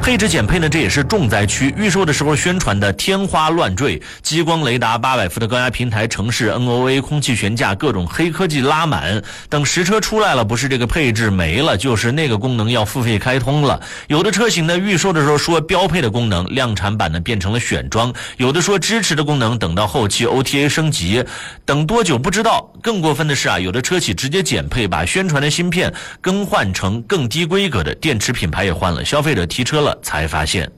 配置减配呢，这也是重灾区。预售的时候宣传的天花乱坠，激光雷达、800伏的高压平台、城市 NOA、空气悬架，各种黑科技拉满。等实车出来了，不是这个配置没了，就是那个功能要付费开通了。有的车型呢，预售的时候说标配的功能，量产版呢变成了选装；有的说支持的功能，等到后期 OTA 升级，等多久不知道。更过分的是啊，有的车企直接减配，把宣传的芯片更换成更低规格的，电池品牌也换了，消费者提车了才发现。